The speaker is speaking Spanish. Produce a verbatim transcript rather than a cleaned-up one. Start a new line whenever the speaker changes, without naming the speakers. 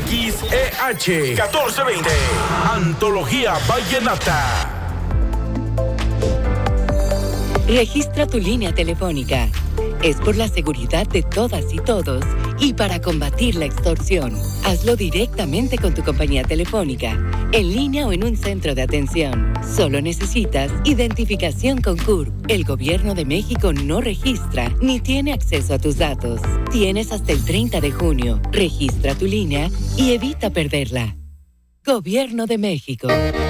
X E H catorce veinte. Antología Vallenata.
Registra tu línea telefónica. Es por la seguridad de todas y todos y para combatir la extorsión. Hazlo directamente con tu compañía telefónica, en línea o en un centro de atención. Solo necesitas identificación con C U R P. El Gobierno de México no registra ni tiene acceso a tus datos. Tienes hasta el treinta de junio. Registra tu línea y evita perderla. Gobierno de México.